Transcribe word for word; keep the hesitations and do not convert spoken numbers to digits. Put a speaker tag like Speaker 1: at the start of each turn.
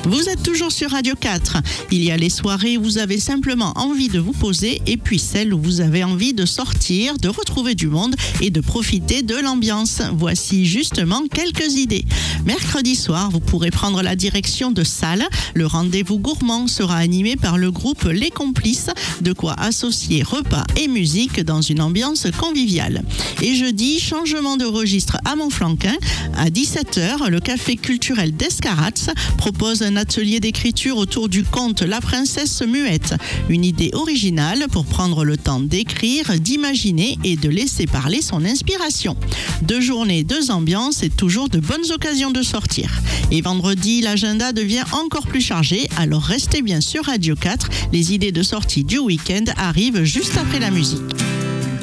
Speaker 1: Vous êtes toujours sur Radio quatre. Il y a les soirées où vous avez simplement envie de vous poser et puis celles où vous avez envie de sortir, de retrouver du monde et de profiter de l'ambiance. Voici justement quelques idées. Mercredi soir, vous pourrez prendre la direction de Salles. Le rendez-vous gourmand sera animé par le groupe Les Complices, de quoi associer repas et musique dans une ambiance conviviale. Et jeudi, changement de registre à Montflanquin. À dix-sept heures, le café culturel d'Escarats propose un atelier d'écriture autour du conte La Princesse Muette. Une idée originale pour prendre le temps d'écrire, d'imaginer et de laisser parler son inspiration. Deux journées, deux ambiances et toujours de bonnes occasions de sortir. Et vendredi, l'agenda devient encore plus chargé, alors restez bien sur Radio quatre. Les idées de sortie du week-end arrivent juste après la musique.